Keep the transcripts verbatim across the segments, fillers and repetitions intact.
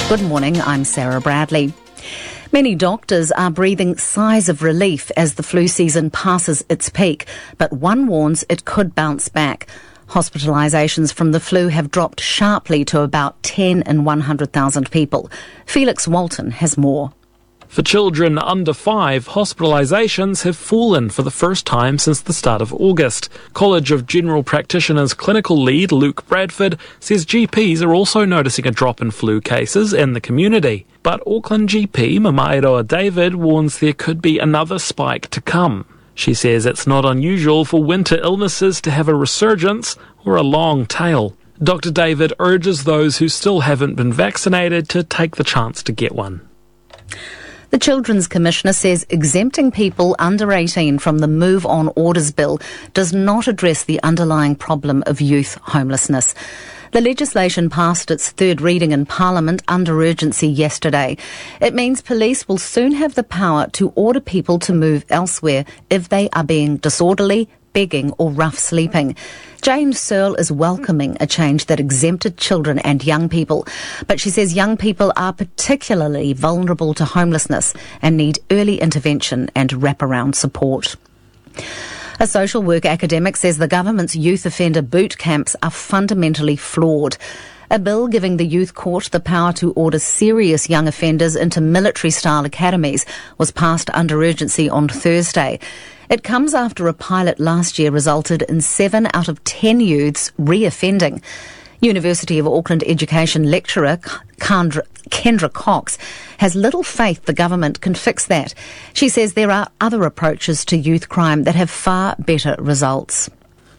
Good morning, I'm Sarah Bradley. Many doctors are breathing sighs of relief as the flu season passes its peak, but one warns it could bounce back. Hospitalisations from the flu have dropped sharply to about ten in one hundred thousand people. Felix Walton has more. For children under five, hospitalisations have fallen for the first time since the start of August. College of General Practitioners clinical lead Luke Bradford says G Ps are also noticing a drop in flu cases in the community. But Auckland G P Mamairoa David warns there could be another spike to come. She says it's not unusual for winter illnesses to have a resurgence or a long tail. Doctor David urges those who still haven't been vaccinated to take the chance to get one. The Children's Commissioner says exempting people under eighteen from the Move On Orders Bill does not address the underlying problem of youth homelessness. The legislation passed its third reading in Parliament under urgency yesterday. It means police will soon have the power to order people to move elsewhere if they are being disorderly, begging or rough sleeping. Jane Searle is welcoming a change that exempted children and young people, but she says young people are particularly vulnerable to homelessness and need early intervention and wraparound support. A social work academic says the government's youth offender boot camps are fundamentally flawed. A bill giving the youth court the power to order serious young offenders into military-style academies was passed under urgency on Thursday. It comes after a pilot last year resulted in seven out of ten youths re-offending. University of Auckland education lecturer Kendra, Kendra Cox has little faith the government can fix that. She says there are other approaches to youth crime that have far better results.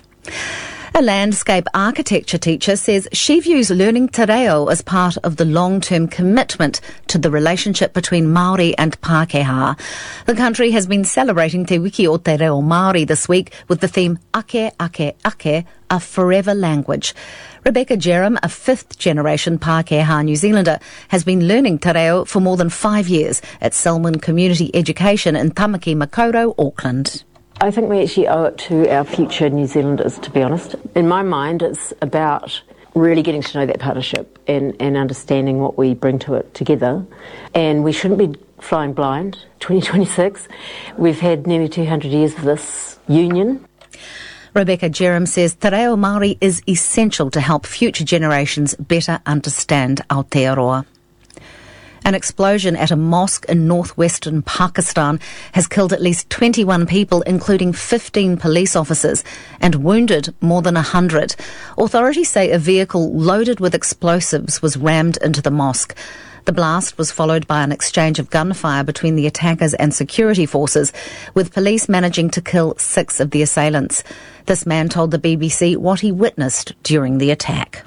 A landscape architecture teacher says she views learning te reo as part of the long-term commitment to the relationship between Māori and Pākehā. The country has been celebrating Te Wiki o Te Reo Māori this week with the theme Ake, Ake, Ake, a forever language. Rebecca Jerram, a fifth-generation Pākehā New Zealander, has been learning te reo for more than five years at Selwyn Community Education in Tamaki Makaurau, Auckland. I think we actually owe it to our future New Zealanders, to be honest. In my mind, it's about really getting to know that partnership and, and understanding what we bring to it together. And we shouldn't be flying blind. twenty twenty-six, we've had nearly two hundred years of this union. Rebecca Jerram says te reo Māori is essential to help future generations better understand Aotearoa. An explosion at a mosque in northwestern Pakistan has killed at least twenty-one people, including fifteen police officers, and wounded more than one hundred. Authorities say a vehicle loaded with explosives was rammed into the mosque. The blast was followed by an exchange of gunfire between the attackers and security forces, with police managing to kill six of the assailants. This man told the B B C what he witnessed during the attack.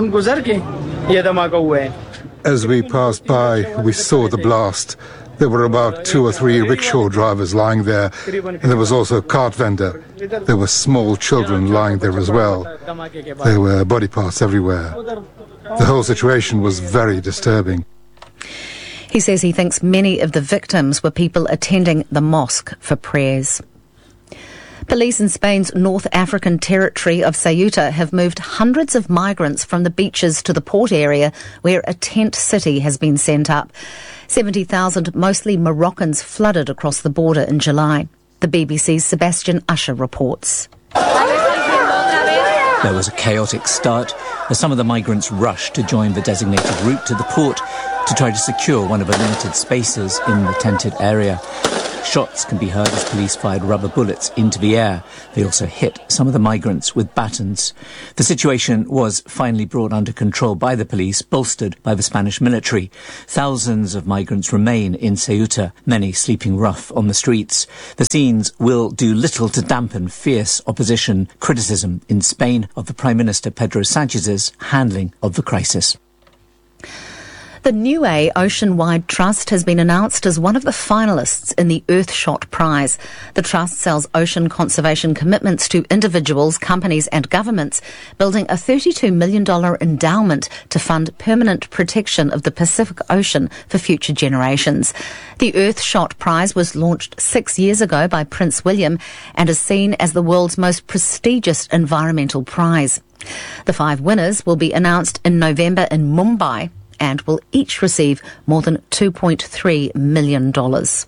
As we passed by, we saw the blast. There were about two or three rickshaw drivers lying there, and there was also a cart vendor. There were small children lying there as well. There were body parts everywhere. The whole situation was very disturbing. He says he thinks many of the victims were people attending the mosque for prayers. Police in Spain's North African territory of Ceuta have moved hundreds of migrants from the beaches to the port area where a tent city has been sent up. seventy thousand, mostly Moroccans, flooded across the border in July. The B B C's Sebastian Usher reports. There was a chaotic start as some of the migrants rushed to join the designated route to the port to try to secure one of the limited spaces in the tented area. Shots can be heard as police fired rubber bullets into the air. They also hit some of the migrants with batons. The situation was finally brought under control by the police, bolstered by the Spanish military. Thousands of migrants remain in Ceuta, many sleeping rough on the streets. The scenes will do little to dampen fierce opposition criticism in Spain of the Prime Minister Pedro Sanchez's handling of the crisis. The Niue Ocean-wide Trust has been announced as one of the finalists in the Earthshot Prize. The Trust sells ocean conservation commitments to individuals, companies and governments, building a thirty-two million dollars endowment to fund permanent protection of the Pacific Ocean for future generations. The Earthshot Prize was launched six years ago by Prince William and is seen as the world's most prestigious environmental prize. The five winners will be announced in November in Mumbai. and will each receive more than two point three million dollars.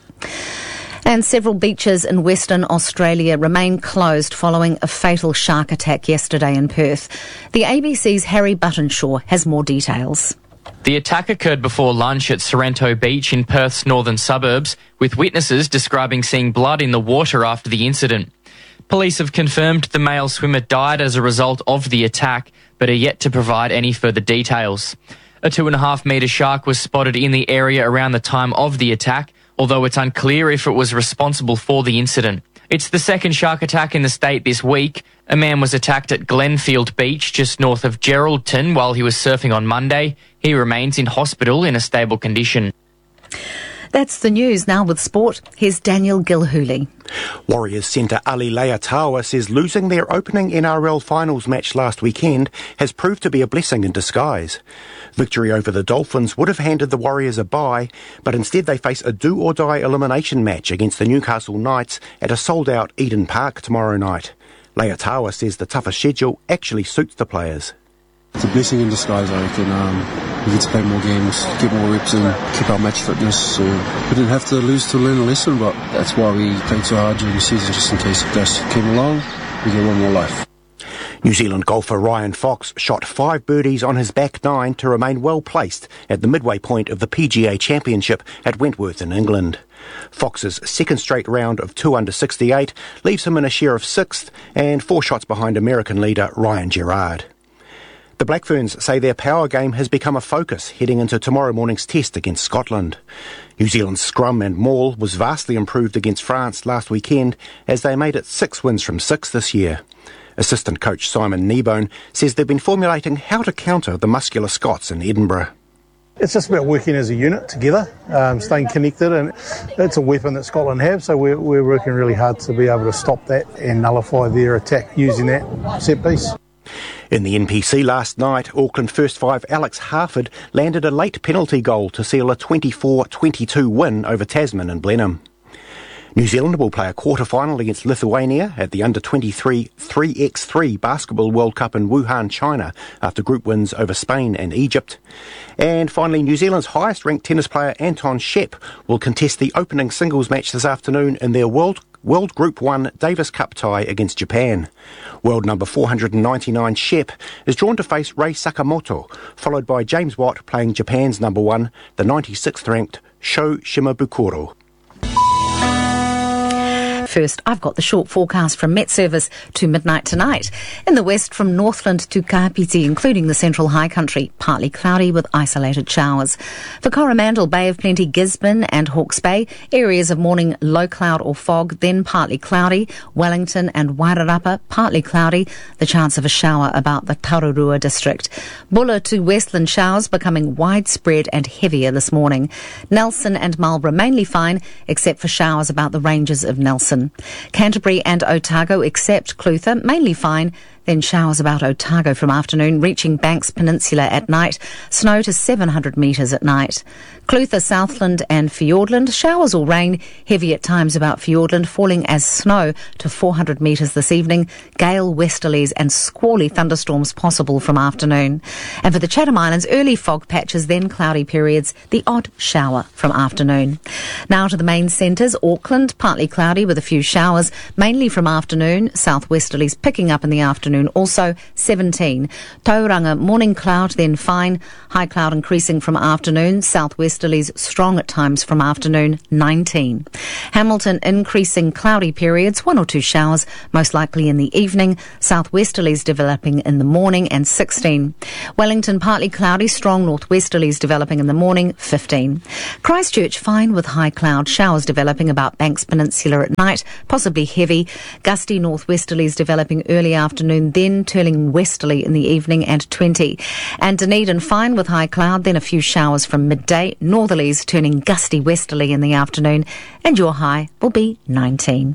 And several beaches in Western Australia remain closed following a fatal shark attack yesterday in Perth. The A B C's Harry Buttonshaw has more details. The attack occurred before lunch at Sorrento Beach in Perth's northern suburbs, with witnesses describing seeing blood in the water after the incident. Police have confirmed the male swimmer died as a result of the attack, but are yet to provide any further details. A two and a half metre shark was spotted in the area around the time of the attack, although it's unclear if it was responsible for the incident. It's the second shark attack in the state this week. A man was attacked at Glenfield Beach, just north of Geraldton, while he was surfing on Monday. He remains in hospital in a stable condition. That's the news. Now with sport, here's Daniel Gilhooly. Warriors centre Ali Leatawa says losing their opening N R L finals match last weekend has proved to be a blessing in disguise. Victory over the Dolphins would have handed the Warriors a bye, but instead they face a do-or-die elimination match against the Newcastle Knights at a sold-out Eden Park tomorrow night. Leatawa says the tougher schedule actually suits the players. It's a blessing in disguise, I reckon. Um, we get to play more games, get more reps and keep our match fitness. So we didn't have to lose to learn a lesson, but that's why we played so hard during the season, just in case if that came along, we get one more life. New Zealand golfer Ryan Fox shot five birdies on his back nine to remain well placed at the midway point of the P G A Championship at Wentworth in England. Fox's second straight round of two under sixty-eight leaves him in a share of sixth and four shots behind American leader Ryan Gerard. The Black Ferns say their power game has become a focus heading into tomorrow morning's test against Scotland. New Zealand's scrum and maul was vastly improved against France last weekend as they made it six wins from six this year. Assistant coach Simon Kneebone says they've been formulating how to counter the muscular Scots in Edinburgh. It's just about working as a unit together, um, staying connected, and it's a weapon that Scotland have, so we're, we're working really hard to be able to stop that and nullify their attack using that set piece. In the N P C last night, Auckland first five Alex Harford landed a late penalty goal to seal a twenty-four twenty-two win over Tasman and Blenheim. New Zealand will play a quarter-final against Lithuania at the under twenty-three three by three Basketball World Cup in Wuhan, China, after group wins over Spain and Egypt. And finally, New Zealand's highest-ranked tennis player Anton Shep will contest the opening singles match this afternoon in their World World Group one Davis Cup tie against Japan. World number four hundred ninety-nine Shep is drawn to face Rei Sakamoto, followed by James Watt playing Japan's number one, the ninety-sixth ranked Sho Shimabukuro. First, I've got the short forecast from Met Service to midnight tonight. In the west, from Northland to Kapiti, including the central high country, partly cloudy with isolated showers. For Coromandel, Bay of Plenty, Gisborne and Hawke's Bay, areas of morning low cloud or fog, then partly cloudy. Wellington and Wairarapa, partly cloudy. The chance of a shower about the Tararua district. Bulla to Westland, showers becoming widespread and heavier this morning. Nelson and Marlborough mainly fine, except for showers about the ranges of Nelson. Canterbury and Otago, except Clutha, mainly fine. Then showers about Otago from afternoon, reaching Banks Peninsula at night. Snow to seven hundred metres at night. Clutha, Southland and Fiordland, showers or rain, heavy at times about Fiordland, falling as snow to four hundred metres this evening. Gale westerlies and squally thunderstorms possible from afternoon. And for the Chatham Islands, early fog patches, then cloudy periods, the odd shower from afternoon. Now to the main centres. Auckland, partly cloudy with a few showers, mainly from afternoon. Southwesterlies picking up in the afternoon, also seventeen. Tauranga, morning cloud, then fine. High cloud increasing from afternoon. Southwesterlies strong at times from afternoon, nineteen. Hamilton, increasing cloudy periods, one or two showers, most likely in the evening. Southwesterlies developing in the morning, and sixteen. Wellington, partly cloudy, strong northwesterlies developing in the morning, fifteen. Christchurch, fine with high cloud, showers developing about Banks Peninsula at night, possibly heavy. Gusty northwesterlies developing early afternoon, then turning westerly in the evening, and twenty. And Dunedin, fine with high cloud, then a few showers from midday. Northerlies turning gusty westerly in the afternoon, and your high will be nineteen.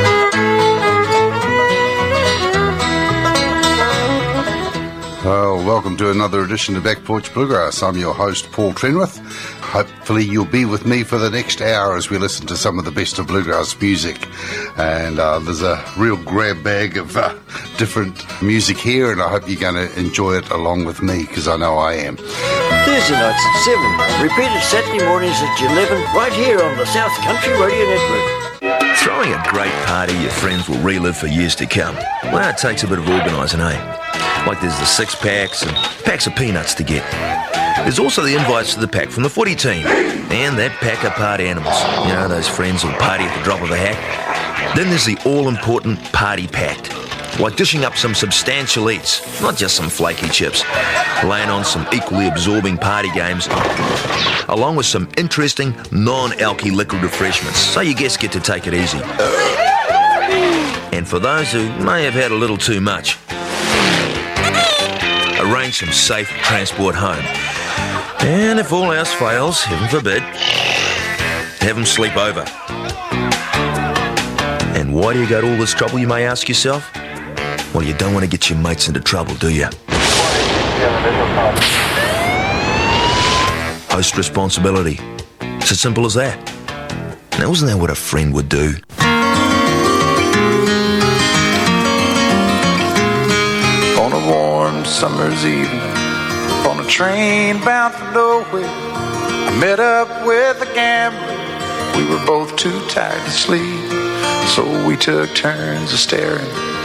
Well, welcome to another edition of Back Porch Bluegrass. I'm your host, Paul Trenwith. Hopefully you'll be with me for the next hour as we listen to some of the best of bluegrass music. And uh, there's a real grab bag of uh, different music here, and I hope you're going to enjoy it along with me, because I know I am. Thursday nights at seven. Repeated Saturday mornings at eleven, right here on the South Country Radio Network. Throwing a great party your friends will relive for years to come. Well, it takes a bit of organising, eh? Like there's the six packs and packs of peanuts to get. There's also the invites to the pack from the footy team and that pack of party animals. You know, those friends who'll party at the drop of a hat. Then there's the all-important party pact. Like dishing up some substantial eats, not just some flaky chips. Laying on some equally absorbing party games, along with some interesting non-alky liquid refreshments, so your guests get to take it easy. And for those who may have had a little too much, arrange some safe transport home. And if all else fails, heaven forbid, have them sleep over. And why do you go to all this trouble, you may ask yourself? Well, you don't want to get your mates into trouble, do you? Host responsibility. It's as simple as that. Now, isn't that what a friend would do? On a warm summer's evening, on a train bound for nowhere, I met up with a gambler. We were both too tired to sleep, so we took turns of staring